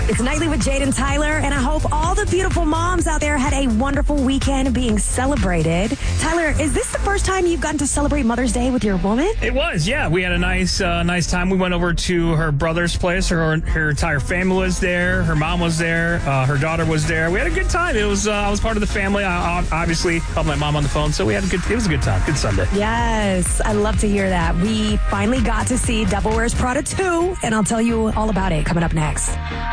It's Nightly with Jade and Tyler, and I hope all the beautiful moms out there had a wonderful weekend being celebrated. Tyler, is this the first time you've gotten to celebrate Mother's Day with your woman? It was, yeah. We had a nice time. We went over to her brother's place. Her entire family was there. Her mom was there. Her daughter was there. We had a good time. It was I was part of the family. I obviously called my mom on the phone, so it was a good time. Good Sunday. Yes, I love to hear that. We finally got to see Devil Wears Prada 2, and I'll tell you all about it coming up next.